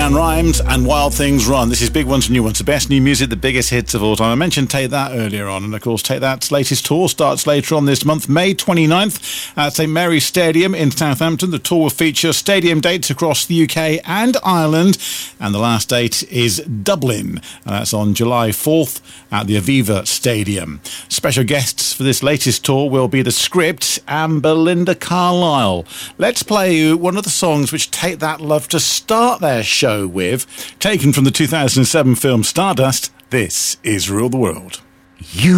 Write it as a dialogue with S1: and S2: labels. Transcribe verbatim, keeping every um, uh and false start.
S1: LeAnn Rimes and Wild Things Run. This is Big Ones and New Ones, the best new music, the biggest hits of all time. I mentioned Take That earlier on, and of course Take That's latest tour starts later on this month, May twenty-ninth at St Mary's Stadium in Southampton. The tour will feature stadium dates across the U K and Ireland, and the last date is Dublin, and that's on July fourth at the Aviva Stadium. Special guests for this latest tour will be The Script and Belinda Carlisle. Let's play you one of the songs which Take That love to start their show with, taken from the two thousand seven film Stardust. This is Rule the World.
S2: You